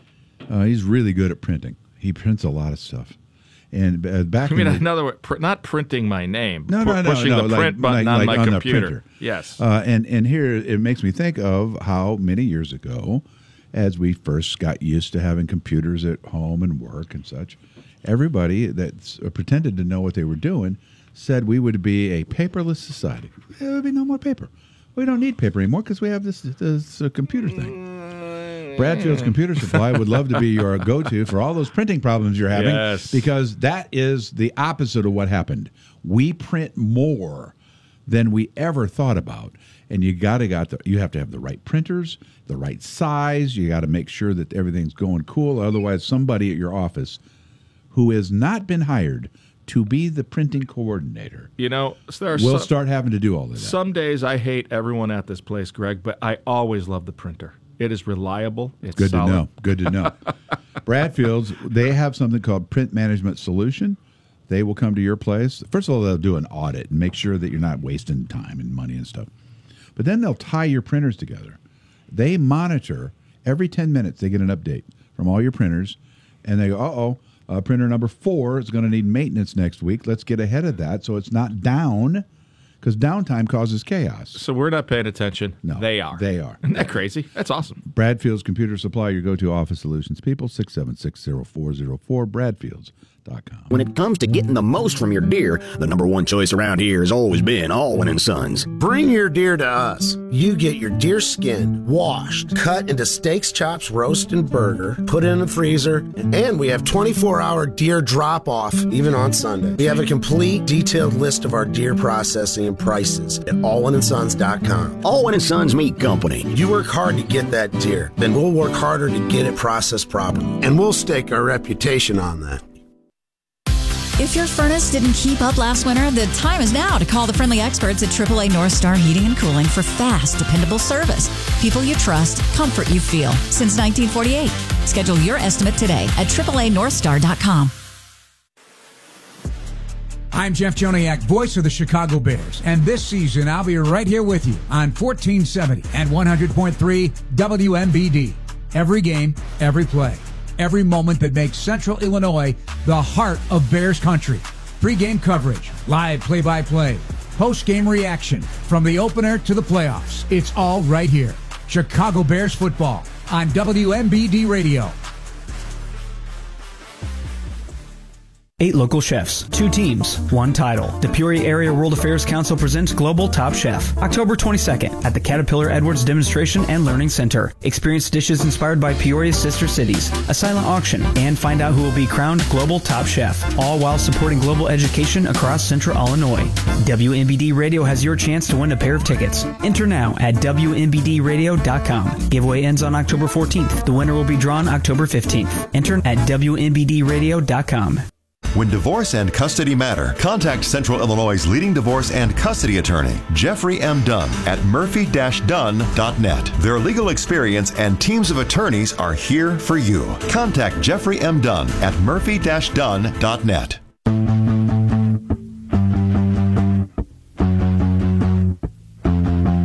Uh, he's really good at printing. He prints a lot of stuff. And uh, back I mean, in the, another way, pr- not printing my name. No, pu- no, no, pushing no, the like- print button like- on like my on the computer. printer. Yes. Uh, and, and here it makes me think of how many years ago, as we first got used to having computers at home and work and such, everybody that uh, pretended to know what they were doing said we would be a paperless society. There would be no more paper. We don't need paper anymore because we have this, this uh, computer thing. Bradfield's Computer Supply would love to be your go-to for all those printing problems you're having, Yes. because that is the opposite of what happened. We print more than we ever thought about, and you got to got the, you have to have the right printers, the right size. You got to make sure that everything's going cool. Otherwise, somebody at your office who has not been hired to be the printing coordinator, You know, so there are will some, start having to do all of that. some days I hate everyone at this place, Greg, but I always love the printer. It is reliable. It's Good solid. to know. Good to know. Bradfield's, they have something called Print Management Solution. They will come to your place. First of all, they'll do an audit and make sure that you're not wasting time and money and stuff. But then they'll tie your printers together. They monitor every ten minutes. They get an update from all your printers, and they go, uh-oh, uh, printer number four is going to need maintenance next week. Let's get ahead of that so it's not down, because downtime causes chaos. So we're not paying attention. No, they are. They are. Isn't that crazy? That's awesome. Bradfield's Computer Supply, your go-to office solutions people, six seven six, zero four zero four, bradfields dot com. When it comes to getting the most from your deer, the number one choice around here has always been Alwyn and Sons. Bring your deer to us. You get your deer skin washed, cut into steaks, chops, roast, and burger, put in the freezer, and we have twenty-four hour deer drop-off, even on Sunday. We have a complete, detailed list of our deer processing and prices at alwyn and sons dot com. Alwyn and Sons Meat Company. You work hard to get that deer, then we'll work harder to get it processed properly, and we'll stake our reputation on that. If your furnace didn't keep up last winter, the time is now to call the friendly experts at triple A North Star Heating and Cooling for fast, dependable service. People you trust, comfort you feel. Since nineteen forty-eight. Schedule your estimate today at triple A north star dot com. I'm Jeff Joniak, voice of the Chicago Bears, and this season I'll be right here with you on fourteen seventy and one hundred point three W M B D. Every game, every play. Every moment that makes Central Illinois the heart of Bears country. Pre-game coverage, live play-by-play, post-game reaction, from the opener to the playoffs. It's all right here. Chicago Bears football on W M B D Radio. Eight local chefs, two teams, one title. The Peoria Area World Affairs Council presents Global Top Chef, October twenty-second at the Caterpillar Edwards Demonstration and Learning Center. Experience dishes inspired by Peoria's sister cities, a silent auction, and find out who will be crowned Global Top Chef, all while supporting global education across Central Illinois. W M B D Radio has your chance to win a pair of tickets. Enter now at W M B D radio dot com. Giveaway ends on October fourteenth. The winner will be drawn October fifteenth. Enter at W M B D radio dot com. When divorce and custody matter, contact Central Illinois' leading divorce and custody attorney, Jeffrey M. Dunn, at murphy dash dunn dot net. Their legal experience and teams of attorneys are here for you. Contact Jeffrey M. Dunn at murphy dash dunn dot net.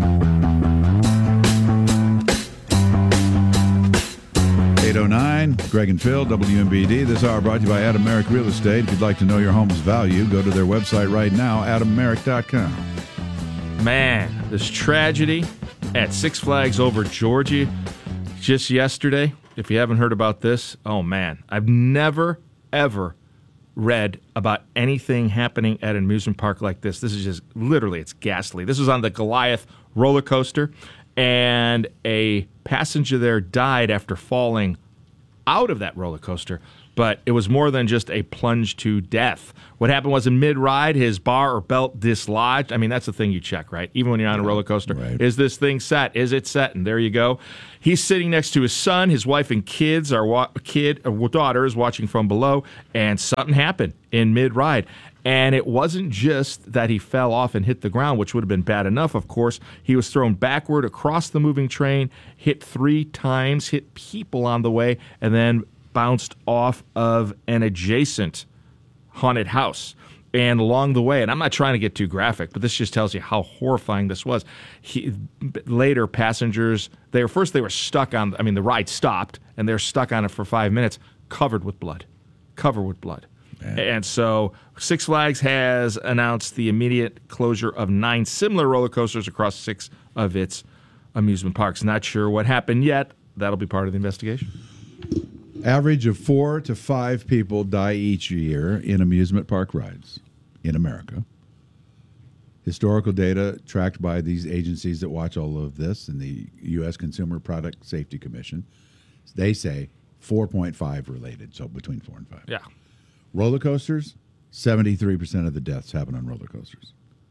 eight oh nine, Greg and Phil, W M B D. This hour brought to you by Adam Merrick Real Estate. If you'd like to know your home's value, go to their website right now, adam merrick dot com. Man, this tragedy at Six Flags Over Georgia just yesterday. If you haven't heard about this, oh man, I've never, ever read about anything happening at an amusement park like this. This is just literally, it's ghastly. This was on the Goliath roller coaster, and a passenger there died after falling out of that roller coaster, but it was more than just a plunge to death. What happened was in mid-ride, his bar or belt dislodged. I mean, that's the thing you check, right? Even when you're on a roller coaster. Right. Is this thing set? Is it set? And there you go. He's sitting next to his son. His wife and kids are wa- kid, or daughter is watching from below, and something happened in mid-ride. And it wasn't just that he fell off and hit the ground, which would have been bad enough, of course. He was thrown backward across the moving train, hit three times, hit people on the way, and then bounced off of an adjacent haunted house. And along the way, and I'm not trying to get too graphic, but this just tells you how horrifying this was. He, later, passengers, they were first they were stuck on, I mean, the ride stopped, and they're stuck on it for five minutes, covered with blood. Covered with blood. Man. And so Six Flags has announced the immediate closure of nine similar roller coasters across six of its amusement parks. Not sure what happened yet. That'll be part of the investigation. Average of four to five people die each year in amusement park rides in America. Historical data tracked by these agencies that watch all of this and the U S Consumer Product Safety Commission, they say four point five related, so between four and five. Yeah. Roller coasters, seventy-three percent of the deaths happen on roller coasters.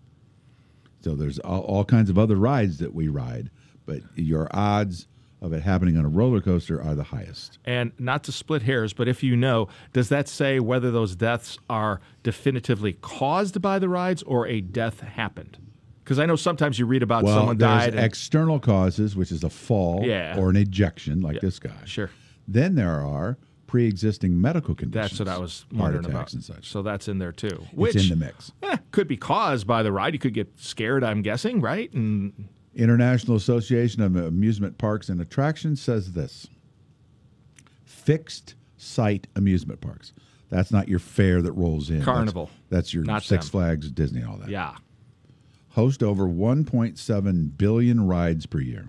So there's all, all kinds of other rides that we ride, but your odds of it happening on a roller coaster are the highest. And not to split hairs, but if you know, does that say whether those deaths are definitively caused by the rides or a death happened? Because I know sometimes you read about well, someone there's died. And external causes, which is a fall yeah. or an ejection, like yeah. this guy. Sure. Then there are pre-existing medical conditions. That's what I was wondering heart attacks about. And such. So that's in there too. It's Which in the mix. Eh, could be caused by the ride. You could get scared, I'm guessing, right? And International Association of Amusement Parks and Attractions says this. Fixed site amusement parks. That's not your fare that rolls in. Carnival. That's, that's your Not Six them. Flags, Disney, all that. Yeah. Host over one point seven billion rides per year.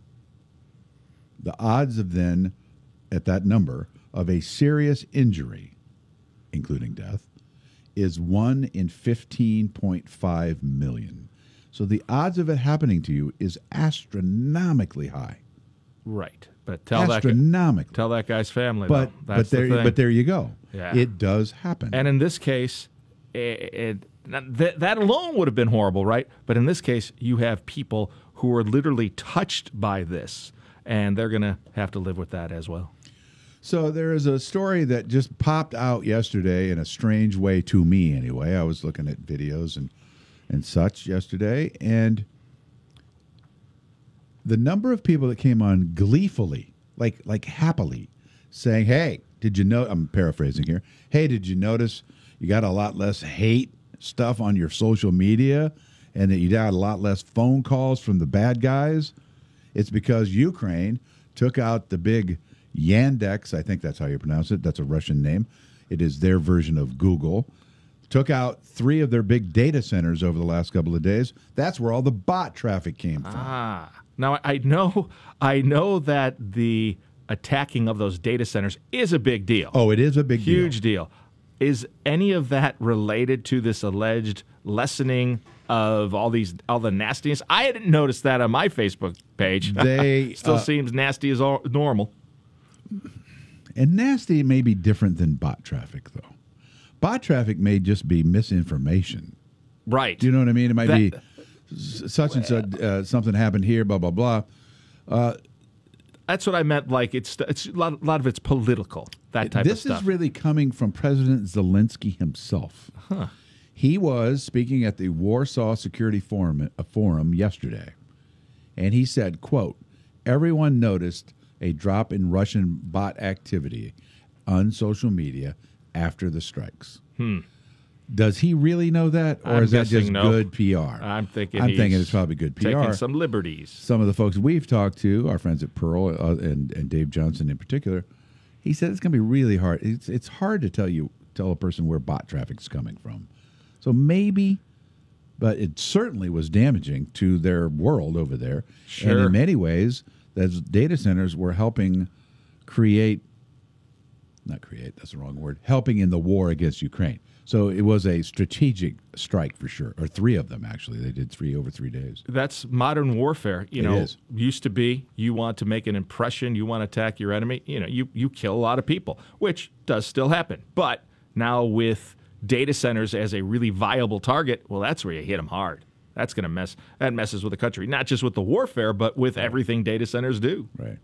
The odds of then, at that number, of a serious injury, including death, is one in fifteen point five million. So the odds of it happening to you is astronomically high. Right. But tell that astronomically. Tell that guy's family. But though. That's but there the thing. but there you go. Yeah. It does happen. And in this case, it, it, that, that alone would have been horrible, right? But in this case, you have people who are literally touched by this, and they're going to have to live with that as well. So there is a story that just popped out yesterday in a strange way to me anyway. I was looking at videos and, and such yesterday, and the number of people that came on gleefully, like like happily, saying, hey, did you know, I'm paraphrasing here, hey, did you notice you got a lot less hate stuff on your social media and that you got a lot less phone calls from the bad guys? It's because Ukraine took out the big Yandex, I think that's how you pronounce it. That's a Russian name. It is their version of Google. Took out three of their big data centers over the last couple of days. That's where all the bot traffic came from. Ah. Now, I know, I know that the attacking of those data centers is a big deal. Oh, it is a big deal. Huge deal. Is any of that related to this alleged lessening of all these all the nastiness? I hadn't noticed that on my Facebook page. They still uh, seems nasty as all, normal. And nasty may be different than bot traffic, though. Bot traffic may just be misinformation. Right. Do you know what I mean? It might That- be such and such, uh, something happened here, blah, blah, blah. Uh, That's what I meant. Like it's it's a lot, a lot of it's political. That type of this stuff. is really coming from President Zelensky himself. Huh. He was speaking at the Warsaw Security Forum, uh, Forum yesterday, and he said, quote, everyone noticed a drop in Russian bot activity on social media after the strikes. Hmm. Does he really know that, or I'm is that guessing just no. good P R? I'm thinking. I'm he's thinking it's probably good P R. Taking some liberties. Some of the folks we've talked to, our friends at Pearl uh, and, and Dave Johnson in particular, He said it's going to be really hard. It's it's hard to tell you tell a person where bot traffic's coming from. So maybe, but it certainly was damaging to their world over there. Sure. And in many ways, those data centers were helping create, not create, that's the wrong word, helping in the war against Ukraine. So it was a strategic strike for sure, or three of them actually. They did three over three days. That's modern warfare. You It know, is. used to be you want to make an impression, you want to attack your enemy. You know, you you kill a lot of people, which does still happen. But now with data centers as a really viable target, well, that's where you hit them hard. That's going to mess. That messes with the country, not just with the warfare, but with everything data centers do. Right.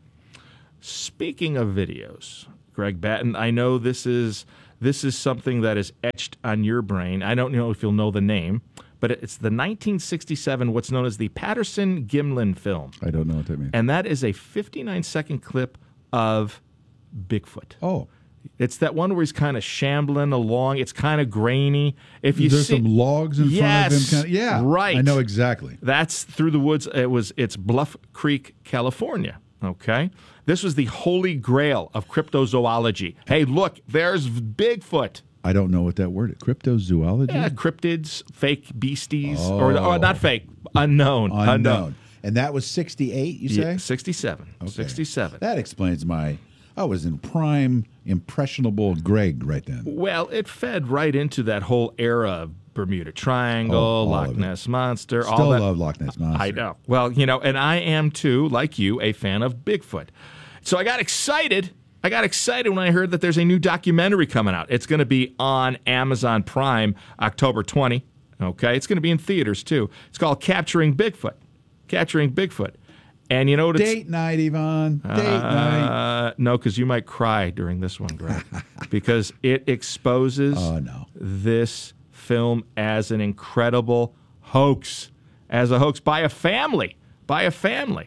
Speaking of videos, Greg Batten, I know this is. This is something that is etched on your brain. I don't know if you'll know the name, but it's the nineteen sixty-seven, what's known as the Patterson-Gimlin film. I don't know what that means. And that is a fifty-nine second clip of Bigfoot. Oh. It's that one where he's kind of shambling along. It's kind of grainy. If you There's see, some logs in yes, front of him. Kind of, yeah, right. I know exactly. That's through the woods. It was. It's Bluff Creek, California. Okay, this was the holy grail of cryptozoology. Hey, look, there's Bigfoot. I don't know what that word is. Cryptozoology? Yeah, cryptids, fake beasties, Oh. or, or not fake, unknown, Unknown. unknown. And that was sixty-eight, you say? Yeah, sixty-seven. Okay. sixty-seven. That explains my... I was in prime, impressionable Greg right then. Well, it fed right into that whole era of Bermuda Triangle, Oh, all Loch of it. Ness Monster. Still all that. love Loch Ness Monster. I know. Well, you know, and I am too, like you, a fan of Bigfoot. So I got excited. I got excited when I heard that there's a new documentary coming out. It's going to be on Amazon Prime October twentieth. Okay, it's going to be in theaters too. It's called Capturing Bigfoot. Capturing Bigfoot. And you know what it's... Date night, Yvonne. Date Uh, night. No, because you might cry during this one, Greg. Because it exposes Oh, no. this film as an incredible hoax. As a hoax by a family. By a family.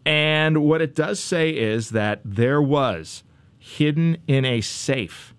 And what it does say is that there was, hidden in a safe,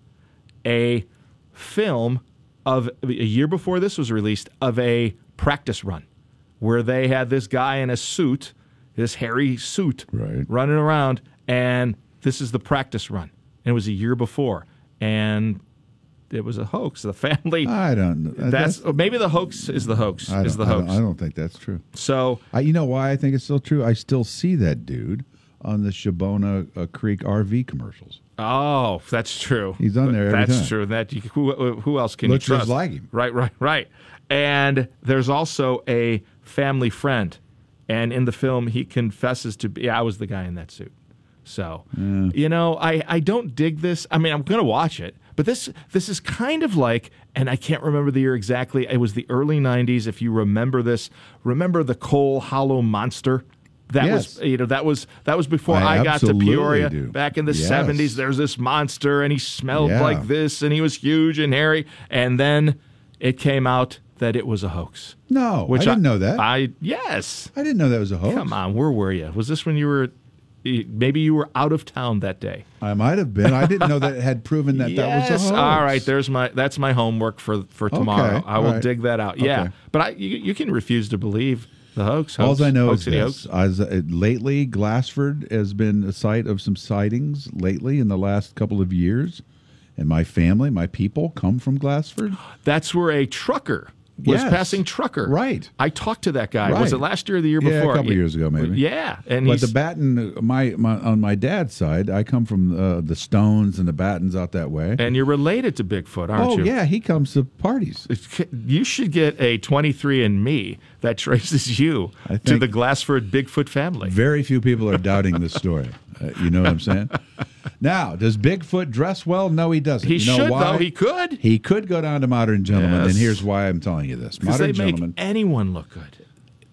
a film of, a year before this was released, of a practice run where they had this guy in a suit, this hairy suit, right. running around, and this is the practice run. And it was a year before, and it was a hoax. The family. I don't know. That's, that's maybe the hoax is the hoax. I Is the don't- I hoax? don't, I don't think that's true. So I, you know why I think it's still true? I still see that dude on the Shabona uh, Creek R V commercials. Oh, that's true. He's on there every That's time. true. That you, who, who else can Looks you trust? just like him. Right, right, right. And there's also a family friend, and in the film he confesses to be, I was the guy in that suit. So, Yeah. you know, I, I don't dig this. I mean, I'm going to watch it, but this this is kind of like, and I can't remember the year exactly. It was the early nineties. If you remember this, remember the Cole Hollow Monster? That Yes. was, you know, that was that was before I I, got to absolutely Peoria do. back in the Yes. seventies. There's this monster, and he smelled Yeah. like this, and he was huge and hairy. And then it came out that it was a hoax. No, Which I didn't know that. I yes. I didn't know that was a hoax. Come on, where were you? Was this when you were? Maybe you were out of town that day. I might have been. I didn't know that it had proven that yes. that was a hoax. All right. There's my. That's my homework for for tomorrow. Okay, I will all right. dig that out. Yeah. Okay. But I, you, you can refuse to believe the hoax. All hoax I know hoax is hoax. this. As, uh, lately, Glassford has been a site of some sightings lately in the last couple of years. And my family, my people, come from Glassford. That's where a trucker was Yes. passing trucker. Right. I talked to that guy. Right. Was it last year or the year Yeah, before? a couple of years ago, maybe. Yeah. And But he's, the Batten, my, my on my dad's side, I come from uh, the Stones and the Battens out that way. and you're related to Bigfoot, aren't oh you? yeah, he comes to parties. You should get a twenty-three and me that traces you I to think- the Glassford Bigfoot family. Very few people are doubting this story. Uh, you know what I'm saying? Now, does Bigfoot dress well? No, he doesn't. He you know should, why? though. He could. He could go down to Modern Gentlemen, Yes. and here's why I'm telling you this. Because they Modern make Gentlemen, anyone look good.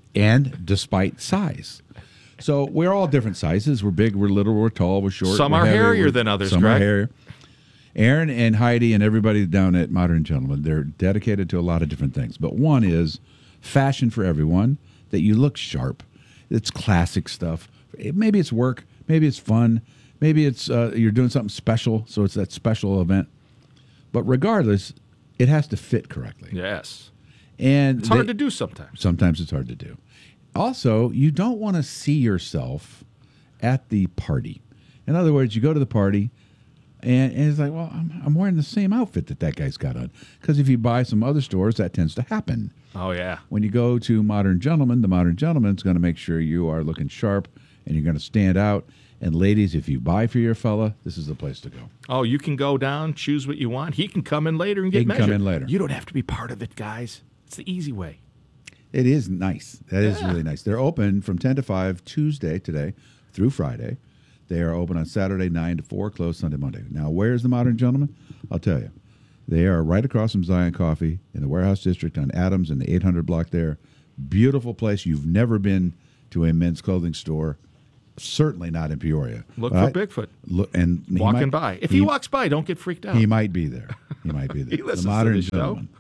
and despite size. So we're all different sizes. We're big, we're little, we're tall, we're short. Some we're are heavy, hairier we're- than others, Some are Greg. hairier. Aaron and Heidi and everybody down at Modern Gentlemen, they're dedicated to a lot of different things. But one is fashion for everyone, that you look sharp. It's classic stuff. It- maybe it's work, maybe it's fun, maybe it's uh, you're doing something special, so it's that special event. But regardless, it has to fit correctly. Yes. And It's hard they- to do sometimes. Sometimes it's hard to do. Also, you don't want to see yourself at the party. In other words, you go to the party, And, and it's like, well, I'm, I'm wearing the same outfit that that guy's got on. Because if you buy some other stores, that tends to happen. Oh, yeah. When you go to Modern Gentleman, the Modern Gentleman's going to make sure you are looking sharp and you're going to stand out. And ladies, if you buy for your fella, this is the place to go. Oh, you can go down, choose what you want. He can come in later and get He can measured. come in later. You don't have to be part of it, guys. It's the easy way. It is nice. That is Yeah. really nice. They're open from ten to five Tuesday today through Friday. They are open on Saturday nine to four, closed Sunday, Monday. Now, where's the Modern Gentleman? I'll tell you. They are right across from Zion Coffee in the Warehouse District on Adams in the eight hundred block there. Beautiful place. You've never been to a men's clothing store. Certainly not in Peoria. Look But for I- Bigfoot. Look, and he Walking might- by. If he, walks by, don't get freaked out. He might be there. He might be there. He listens the Modern to the show. Gentleman.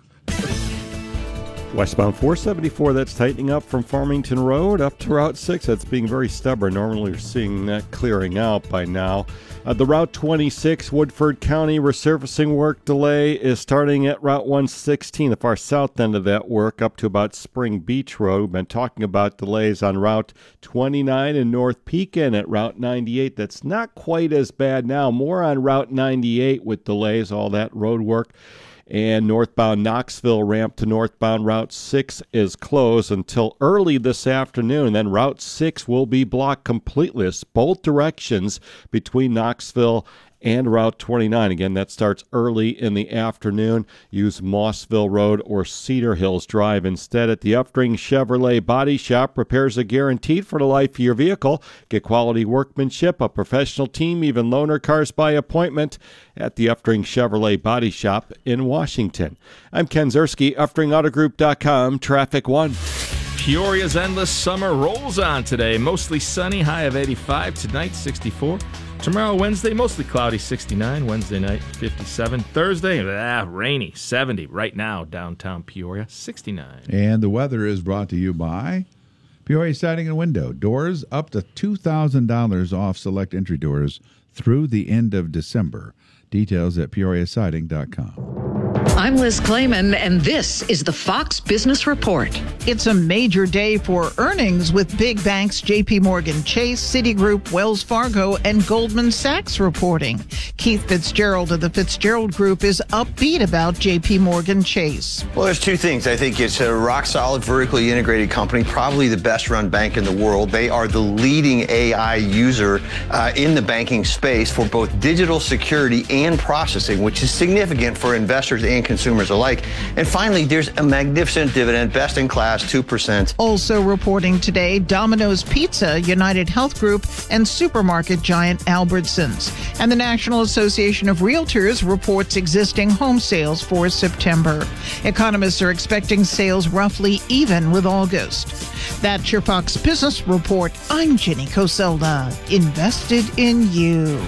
Westbound four seventy-four, that's tightening up from Farmington Road up to Route six. That's being very stubborn. Normally we're seeing that clearing out by now. Uh, the Route twenty-six, Woodford County resurfacing work delay is starting at Route one sixteen, the far south end of that work, up to about Spring Beach Road. We've been talking about delays on Route twenty-nine in North Pekin at Route ninety-eight. That's not quite as bad now. More on Route ninety-eight with delays, all that road work. And northbound Knoxville ramp to northbound Route six is closed until early this afternoon. Then Route six will be blocked completely, both directions between Knoxville and Route twenty-nine. Again, that starts early in the afternoon. Use Mossville Road or Cedar Hills Drive instead. At the Uftring Chevrolet Body Shop, repairs are guaranteed for the life of your vehicle. Get quality workmanship, a professional team, even loaner cars by appointment at the Uftring Chevrolet Body Shop in Washington. I'm Ken Zerski, Uftring Auto Group dot com, Traffic One. Peoria's endless summer rolls on today. Mostly sunny, high of eighty-five. Tonight, sixty-four. Tomorrow, Wednesday, mostly cloudy, sixty-nine. Wednesday night, fifty-seven. Thursday, ah, rainy, seventy. Right now, downtown Peoria, sixty-nine. And the weather is brought to you by Peoria Siding and Window. Doors up to two thousand dollars off select entry doors through the end of December. Details at peoria siding dot com. I'm Liz Clayman, and this is the Fox Business Report. It's a major day for earnings with big banks J P Morgan Chase, Citigroup, Wells Fargo, and Goldman Sachs reporting. Keith Fitzgerald of the Fitzgerald Group is upbeat about J P Morgan Chase. Well, there's two things. I think it's a rock-solid, vertically integrated company, probably the best-run bank in the world. They are the leading A I user uh, in the banking space for both digital security and processing, which is significant for investors and consumers alike. And finally, there's a magnificent dividend, best-in-class, two percent. Also reporting today, Domino's Pizza, United Health Group, and supermarket giant Albertsons. And the National Association of Realtors reports existing home sales for September. Economists are expecting sales roughly even with August. That's your Fox Business Report. I'm Jenny Coselda, invested in you.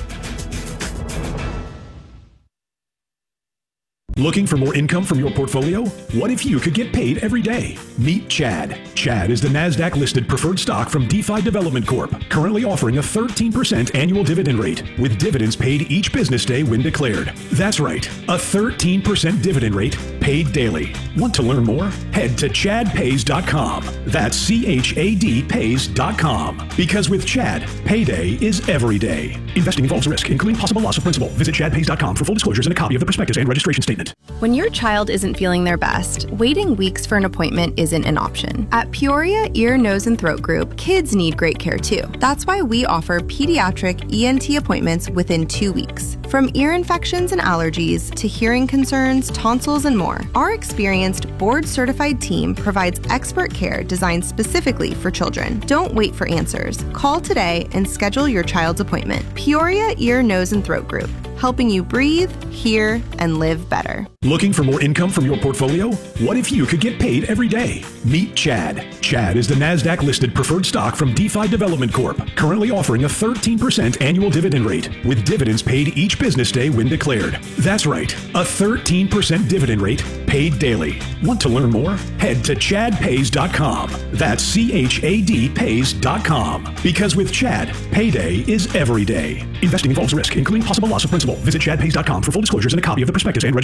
Looking for more income from your portfolio? What if you could get paid every day? Meet Chad. Chad is the NASDAQ-listed preferred stock from DeFi Development Corp, currently offering a thirteen percent annual dividend rate, with dividends paid each business day when declared. That's right, a thirteen percent dividend rate paid daily. Want to learn more? Head to chad pays dot com. That's C H A D pays dot com. Because with Chad, payday is every day. Investing involves risk, including possible loss of principal. Visit chad pays dot com for full disclosures and a copy of the prospectus and registration statement. When your child isn't feeling their best, waiting weeks for an appointment isn't an option. At Peoria Ear, Nose, and Throat Group, kids need great care too. That's why we offer pediatric E N T appointments within two weeks. From ear infections and allergies to hearing concerns, tonsils, and more, our experienced board-certified team provides expert care designed specifically for children. Don't wait for answers. Call today and schedule your child's appointment. Peoria Ear, Nose, and Throat Group, helping you breathe, hear, and live better. Looking for more income from your portfolio? What if you could get paid every day? Meet Chad. Chad is the NASDAQ-listed preferred stock from DeFi Development Corp, currently offering a thirteen percent annual dividend rate, with dividends paid each business day when declared. That's right, a thirteen percent dividend rate paid daily. Want to learn more? Head to chad pays dot com. That's C H A D pays dot com. Because with Chad, payday is every day. Investing involves risk, including possible loss of principal. Visit chad pays dot com for full disclosures and a copy of the prospectus and registration statement.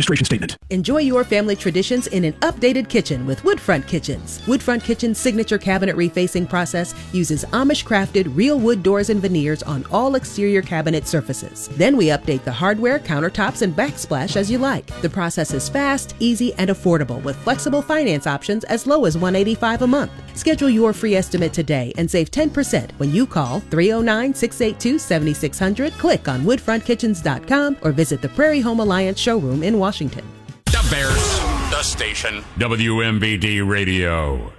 equipment. Enjoy your family traditions in an updated kitchen with Woodfront Kitchens. Woodfront Kitchen's signature cabinet refacing process uses Amish-crafted real wood doors and veneers on all exterior cabinet surfaces. Then we update the hardware, countertops, and backsplash as you like. The process is fast, easy, and affordable with flexible finance options as low as one hundred eighty-five dollars a month. Schedule your free estimate today and save ten percent when you call three oh nine, six eight two, seven six zero zero, click on woodfront kitchens dot com, or visit the Prairie Home Alliance showroom in Washington. The Bears, the station, W M B D Radio.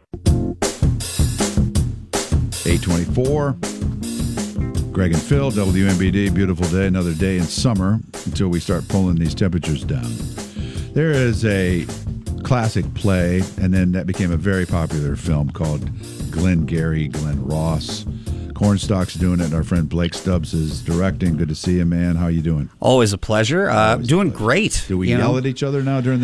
eight twenty-four. Greg and Phil, W M B D, beautiful day, another day in summer until we start pulling these temperatures down. There is a classic play, and then that became a very popular film called Glengarry Glen Ross. Cornstalk's doing it, and our friend Blake Stubbs is directing. Good to see you, man. How you doing? Always a pleasure. Uh, Always doing a pleasure. Great. Do we you yell know? at each other now during the